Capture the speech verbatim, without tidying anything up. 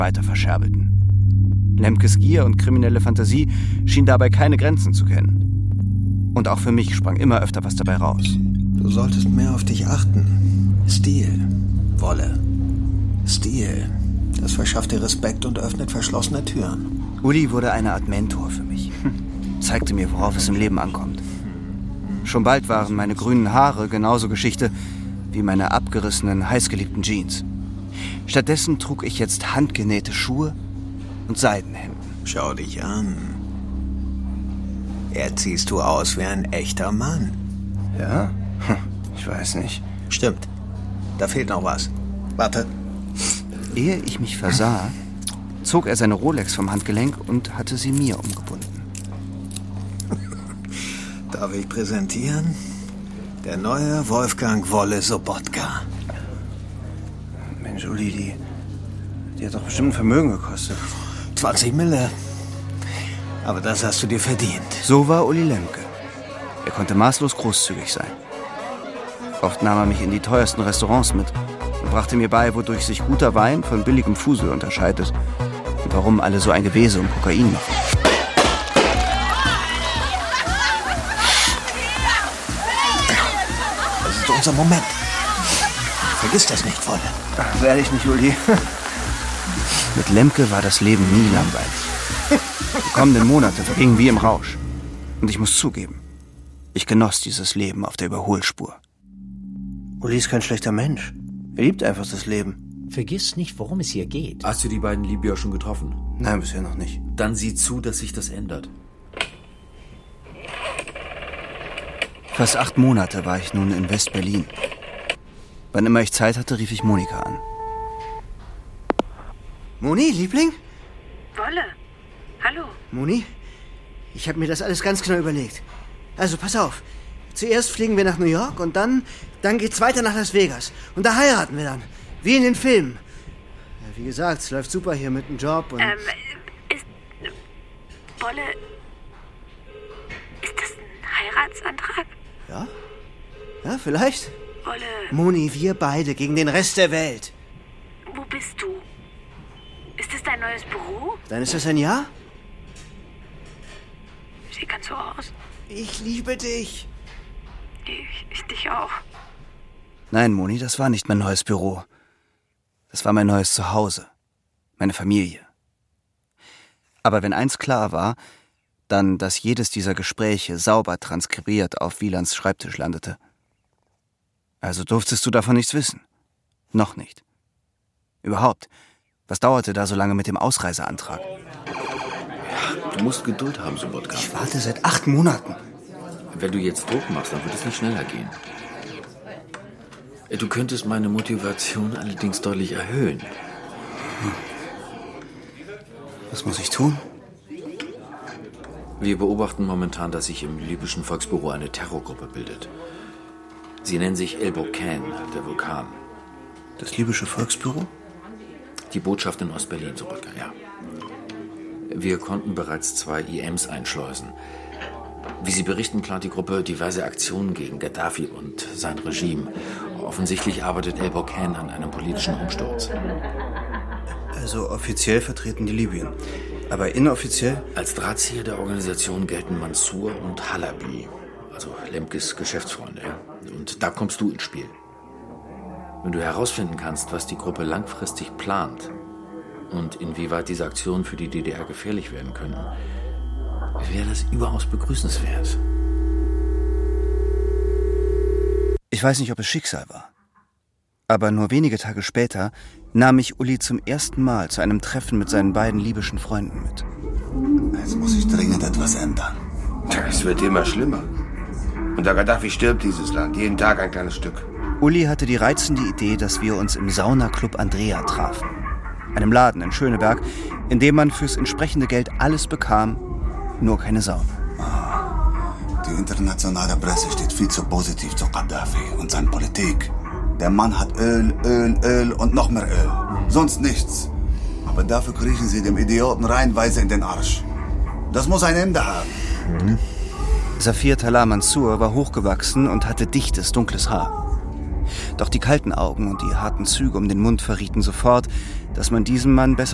weiter verscherbelten. Lemkes Gier und kriminelle Fantasie schien dabei keine Grenzen zu kennen. Und auch für mich sprang immer öfter was dabei raus. Du solltest mehr auf dich achten. Stil, Wolle, Stil. Das verschafft dir Respekt und öffnet verschlossene Türen. Uli wurde eine Art Mentor für mich. Zeigte mir, worauf es im Leben ankommt. Schon bald waren meine grünen Haare genauso Geschichte wie meine abgerissenen, heißgeliebten Jeans. Stattdessen trug ich jetzt handgenähte Schuhe und Seidenhemden. Schau dich an. Jetzt siehst du aus wie ein echter Mann. Ja? Ich weiß nicht. Stimmt. Da fehlt noch was. Warte. Ehe ich mich versah, zog er seine Rolex vom Handgelenk und hatte sie mir umgebunden. Darf ich präsentieren? Der neue Wolfgang Wolle Sobotka. Mensch, Uli, die, die hat doch bestimmt ein Vermögen gekostet. zwanzig Mille. Aber das hast du dir verdient. So war Uli Lemke. Er konnte maßlos großzügig sein. Oft nahm er mich in die teuersten Restaurants mit und brachte mir bei, wodurch sich guter Wein von billigem Fusel unterscheidet und warum alle so ein Gewese um Kokain machen. Das ist unser Moment. Vergiss das nicht, Wolle. Ach, werde ich nicht, Uli. Mit Lemke war das Leben nie langweilig. Die kommenden Monate vergingen wie im Rausch. Und ich muss zugeben, ich genoss dieses Leben auf der Überholspur. Uli ist kein schlechter Mensch. Er liebt einfach das Leben. Vergiss nicht, worum es hier geht. Hast du die beiden Libyer schon getroffen? Nein, bisher noch nicht. Dann sieh zu, dass sich das ändert. Fast acht Monate war ich nun in West-Berlin. Wann immer ich Zeit hatte, rief ich Monika an. Moni, Liebling? Wolle. Hallo. Moni, ich habe mir das alles ganz genau überlegt. Also, pass auf. Zuerst fliegen wir nach New York und dann, dann geht's weiter nach Las Vegas. Und da heiraten wir dann. Wie in den Filmen. Ja, wie gesagt, es läuft super hier mit dem Job und... Ähm, ist... Wolle... Ist das ein Heiratsantrag? Ja? Ja, vielleicht. Wolle... Moni, wir beide gegen den Rest der Welt. Wo bist du? Ist das dein neues Büro? Dann ist das ein Ja? Sieht ganz so aus. Ich liebe dich. Ich, ich dich auch. Nein, Moni, das war nicht mein neues Büro. Das war mein neues Zuhause. Meine Familie. Aber wenn eins klar war, dann, dass jedes dieser Gespräche sauber transkribiert auf Wielands Schreibtisch landete. Also durftest du davon nichts wissen. Noch nicht. Überhaupt, was dauerte da so lange mit dem Ausreiseantrag? Ja, du musst Geduld haben, Sobotka. Ich warte seit acht Monaten. Wenn du jetzt Druck machst, dann wird es nicht schneller gehen. Du könntest meine Motivation allerdings deutlich erhöhen. Hm. Was muss ich tun? Wir beobachten momentan, dass sich im libyschen Volksbüro eine Terrorgruppe bildet. Sie nennen sich El Bocan, der Vulkan. Das libysche Volksbüro? Die Botschaft in Ostberlin, Sobotka, ja. Wir konnten bereits zwei I Ms einschleusen. Wie Sie berichten, plant die Gruppe diverse Aktionen gegen Gaddafi und sein Regime. Offensichtlich arbeitet El Bocan an einem politischen Umsturz. Also offiziell vertreten die Libyen. Aber inoffiziell? Als Drahtzieher der Organisation gelten Mansour und Halabi, also Lemkes Geschäftsfreunde. Und da kommst du ins Spiel. Wenn du herausfinden kannst, was die Gruppe langfristig plant und inwieweit diese Aktionen für die D D R gefährlich werden könnten, wäre das überaus begrüßenswert. Ich weiß nicht, ob es Schicksal war. Aber nur wenige Tage später nahm ich Uli zum ersten Mal zu einem Treffen mit seinen beiden libyschen Freunden mit. Jetzt muss sich dringend etwas ändern. Es wird immer schlimmer. Unter Gaddafi stirbt dieses Land, jeden Tag ein kleines Stück. Uli hatte die reizende Idee, dass wir uns im Saunaclub Andrea trafen. Einem Laden in Schöneberg, in dem man fürs entsprechende Geld alles bekam, nur keine Sauna. Ah, die internationale Presse steht viel zu positiv zu Gaddafi und seiner Politik. Der Mann hat Öl, Öl, Öl und noch mehr Öl. Sonst nichts. Aber dafür kriechen sie dem Idioten reihenweise in den Arsch. Das muss ein Ende haben. Mhm. Safir Talal Mansour war hochgewachsen und hatte dichtes, dunkles Haar. Doch die kalten Augen und die harten Züge um den Mund verrieten sofort, dass man diesem Mann besser